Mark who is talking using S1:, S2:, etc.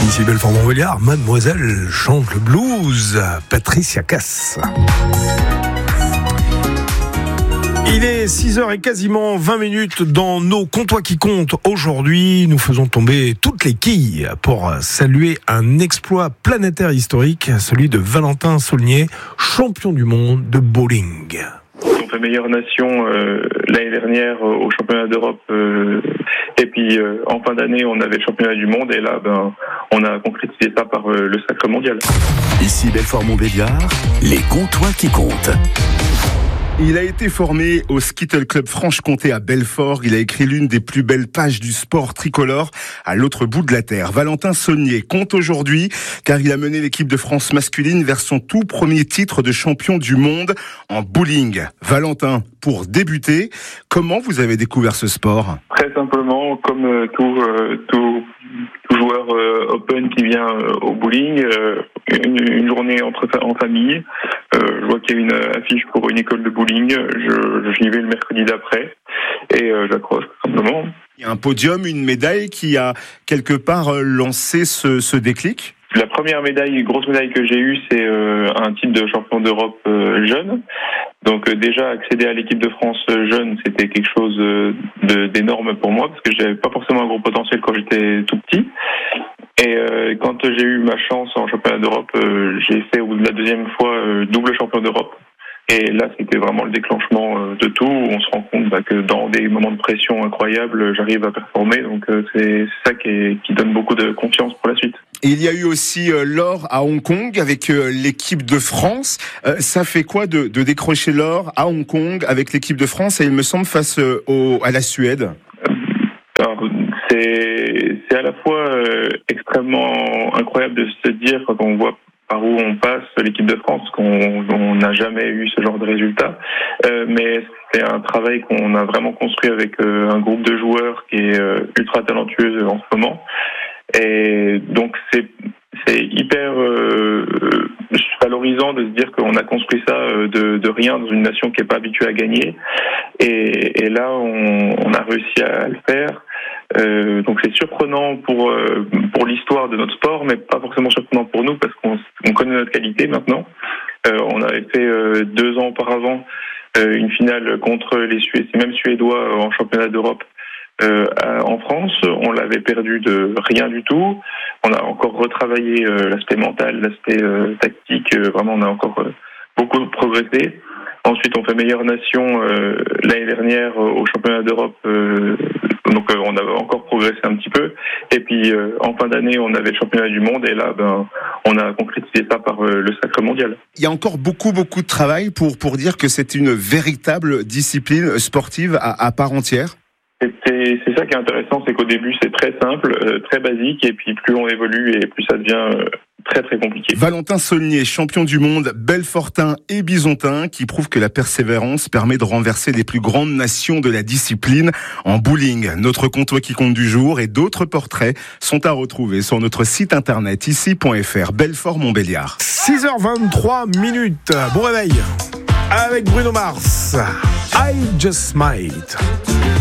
S1: Ici Belfort-Montbéliard, mademoiselle chante le blues, Patricia Cass. Il est 6h et quasiment 20 minutes dans nos Comptoirs qui comptent. Aujourd'hui, nous faisons tomber toutes les quilles pour saluer un exploit planétaire historique, celui de Valentin Saulnier, champion du monde de bowling.
S2: On fait meilleure nation l'année dernière au championnat d'Europe et puis en fin d'année on avait le championnat du monde et là on a concrétisé ça par le sacre mondial.
S3: Ici Belfort-Montbéliard, les Comptoirs qui comptent.
S4: Il a été formé au Skittle Club Franche-Comté à Belfort. Il a écrit l'une des plus belles pages du sport tricolore à l'autre bout de la terre. Valentin Saulnier compte aujourd'hui car il a mené l'équipe de France masculine vers son tout premier titre de champion du monde en bowling. Valentin, pour débuter, comment vous avez découvert ce sport ?
S2: Très simplement, comme tout joueur open qui vient au bowling, une journée en famille, je vois qu'il y a une affiche pour une école de bowling, j'y vais le mercredi d'après et j'accroche tout simplement.
S4: Il y a un podium, une médaille qui a quelque part lancé ce déclic ?
S2: La première grosse médaille que j'ai eue, c'est un titre de champion d'Europe jeune. Donc déjà accéder à l'équipe de France jeune, c'était quelque chose d'énorme pour moi parce que j'avais pas forcément un gros potentiel quand j'étais tout petit. Et quand j'ai eu ma chance en championnat d'Europe, j'ai fait au bout de la deuxième fois double champion d'Europe. Et là, c'était vraiment le déclenchement de tout. On se rend compte que dans des moments de pression incroyables, j'arrive à performer. Donc c'est ça qui donne beaucoup de confiance pour la suite.
S4: Et il y a eu aussi l'or à Hong Kong avec l'équipe de France. Ça fait quoi de décrocher l'or à Hong Kong avec l'équipe de France et il me semble face à la Suède ?
S2: Alors, c'est à la fois extrêmement incroyable de se dire quand on voit par où on passe l'équipe de France, qu'on n'a jamais eu ce genre de résultat. Mais c'est un travail qu'on a vraiment construit avec un groupe de joueurs qui est ultra talentueux en ce moment. Et donc c'est hyper valorisant de se dire qu'on a construit ça de rien dans une nation qui n'est pas habituée à gagner. Et là, on a réussi à le faire. Donc c'est surprenant pour l'histoire de notre sport, mais pas forcément surprenant pour nous parce qu'on connaît notre qualité maintenant. On avait fait 2 ans auparavant une finale contre ces mêmes Suédois en championnat d'Europe en France. On l'avait perdu de rien du tout. On a encore retravaillé l'aspect mental, l'aspect tactique. Vraiment, on a encore beaucoup progressé. Ensuite, on fait meilleure nation l'année dernière au championnat d'Europe. Donc, on a encore progressé un petit peu. Et puis, en fin d'année, on avait le championnat du monde. Et là, on a concrétisé ça par le sacre mondial.
S4: Il y a encore beaucoup de travail pour dire que c'est une véritable discipline sportive à part entière.
S2: C'est ça qui est intéressant, c'est qu'au début c'est très simple, très basique, et puis plus on évolue et plus ça devient très très compliqué.
S4: Valentin Saulnier, champion du monde belfortain et bisontin, qui prouve que la persévérance permet de renverser les plus grandes nations de la discipline en bowling. Notre Comptoir qui compte du jour et d'autres portraits sont à retrouver sur notre site internet ici.fr. Belfort-Montbéliard.
S1: 6h23 minutes. Bon réveil avec Bruno Mars. I Just Might.